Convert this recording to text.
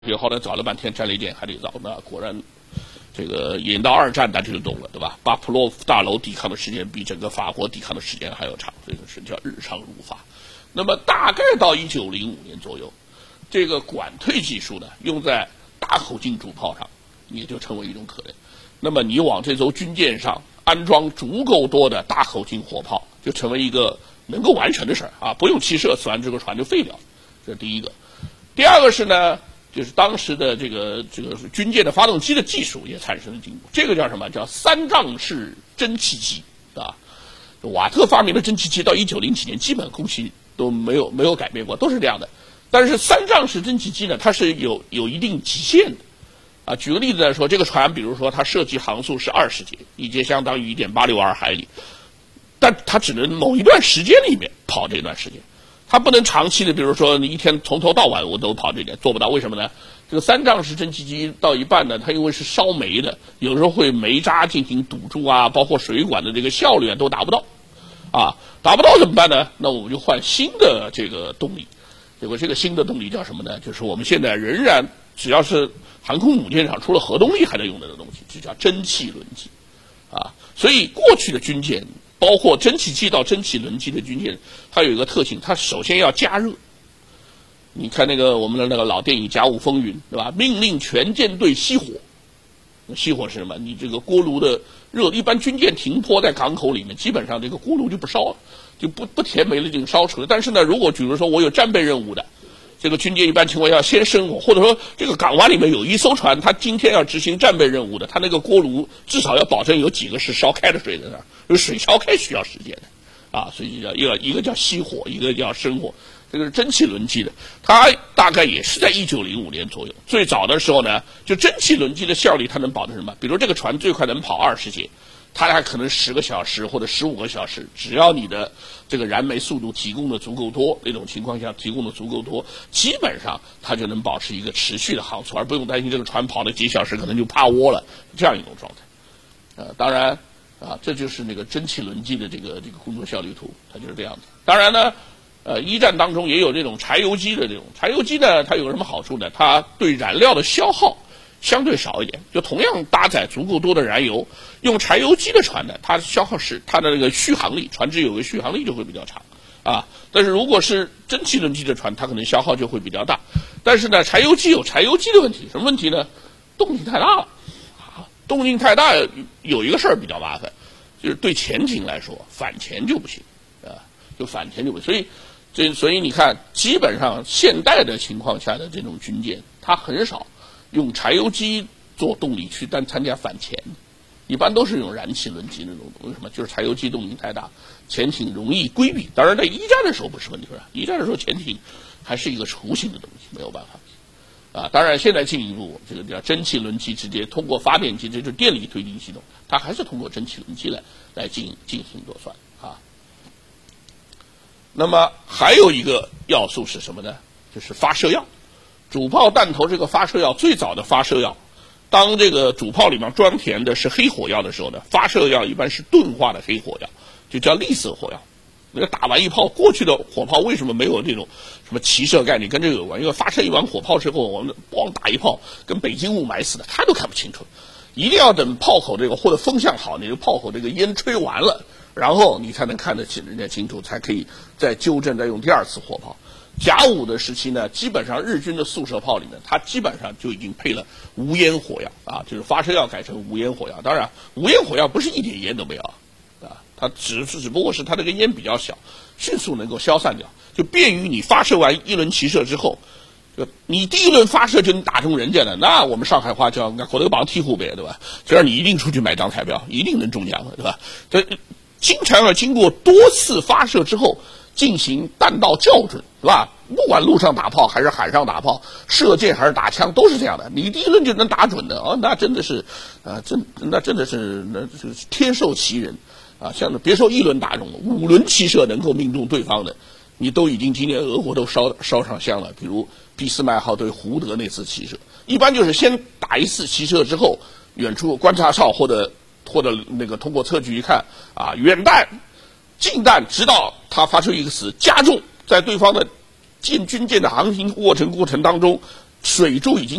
这后来找了半天，战列舰还得造，那果然，这个演到2战大家就懂了，对吧？巴甫洛夫大楼抵抗的时间比整个法国抵抗的时间还要长，这个是叫日常如法。那么大概到1905年左右，这个管退技术呢，用在大口径主炮上，也就成为一种可能。那么你往这艘军舰上安装足够多的大口径火炮，就成为一个能够完成的事儿啊，不用气射，死完这个船就废掉。这是第一个。第二个是呢，就是当时的这个军舰的发动机的技术也产生了进步。这个叫什么？叫3丈式蒸汽机啊。瓦特发明的蒸汽机到1907几年基本工期都没有改变过，都是这样的。但是3丈式蒸汽机呢，它是有一定极限的啊。举个例子来说，这个船比如说它设计航速是20节，一节相当于1.862海里，但它只能某一段时间里面跑这段时间。它不能长期的，比如说你一天从头到晚我都跑这点，做不到。为什么呢？这个3丈式蒸汽机到一半呢，它因为是烧煤的，有时候会煤渣进行堵住啊，包括水管的这个效率啊都达不到，啊，达不到怎么办呢？那我们就换新的这个动力。结果这个新的动力叫什么呢？就是我们现在仍然只要是航空母舰上除了核动力还能用的东西，就叫蒸汽轮机，啊，所以过去的军舰。包括蒸汽机到蒸汽轮机的军舰，它有一个特性，它首先要加热。你看那个我们的那个老电影《甲午风云》，对吧？命令全舰队熄火。熄火是什么？你这个锅炉的热，一般军舰停泊在港口里面，基本上这个锅炉就不烧了，就不填煤了，就烧出来。但是呢，如果比如说我有战备任务的，这个军舰一般情况下先生火，或者说这个港湾里面有一艘船，它今天要执行战备任务的，它那个锅炉至少要保证有几个是烧开的水在那儿，有水烧开需要时间的，啊，所以一个叫熄火，一个叫生火，这个是蒸汽轮机的，它大概也是在1905年左右。最早的时候呢，就蒸汽轮机的效率它能保证什么？比如这个船最快能跑20节。它还可能10个小时或者15个小时，只要你的这个燃煤速度提供的足够多，那种情况下提供的足够多，基本上它就能保持一个持续的航速，而不用担心这个船跑了几小时可能就趴窝了，这样一种状态。当然啊，这就是那个蒸汽轮机的这个工作效率图，它就是这样子。当然呢，一战当中也有这种柴油机的这种柴油机呢，它有什么好处呢？它对燃料的消耗相对少一点，就同样搭载足够多的燃油，用柴油机的船呢，它消耗是它的那个续航力，船只有个续航力就会比较长啊。但是如果是蒸汽轮机的船，它可能消耗就会比较大。但是呢，柴油机有柴油机的问题，什么问题呢？动静太大了啊！动静太大有一个事儿比较麻烦，就是对潜艇来说反潜就不行啊，就反潜就不行。所以你看，基本上现代的情况下的这种军舰，它很少用柴油机做动力去参加反潜，一般都是用燃气轮机那种。为什么？就是柴油机动力太大，潜艇容易规避。当然，在一战的时候不是问题，是吧？一战的时候潜艇还是一个雏形的东西，没有办法。啊，当然现在进一步，这个叫蒸汽轮机直接通过发电机，这就是电力推进系统，它还是通过蒸汽轮机来进行做算啊。那么还有一个要素是什么呢？就是发射药。主炮弹头这个发射药，最早的发射药，当这个主炮里面装填的是黑火药的时候呢，发射药一般是钝化的黑火药，就叫栗色火药。那个打完一炮，过去的火炮为什么没有这种什么齐射概念？跟这个有关，因为发射一完火炮之后，我们咣打一炮，跟北京雾霾似的，看都看不清楚。一定要等炮口这个或者风向好，你这个炮口这个烟吹完了，然后你才能看得清人家清楚，才可以再纠正，再用第二次火炮。甲午的时期呢，基本上日军的速射炮里面，它基本上就已经配了无烟火药啊，就是发射药改成无烟火药。当然，无烟火药不是一点烟都没有啊，它只不过是它这个烟比较小，迅速能够消散掉，就便于你发射完一轮齐射之后，就你第一轮发射就能打中人家的，那我们上海话叫口头绑替护呗，对吧？这样你一定出去买张彩票，一定能中奖的，对吧？这经常要经过多次发射之后进行弹道校准，是吧？不管路上打炮还是海上打炮，射箭还是打枪，都是这样的。你第一轮就能打准的哦，那真的是，那真的是天授其人啊！像别说一轮打中了，5轮齐射能够命中对方的，你都已经今年俄国都烧上香了。比如俾斯麦号对胡德那次齐射，一般就是先打一次齐射之后，远处观察哨或者那个通过测距一看啊，远弹、近弹，直到它发出一个死加重，在对方的军舰的航行过程当中， 水柱已经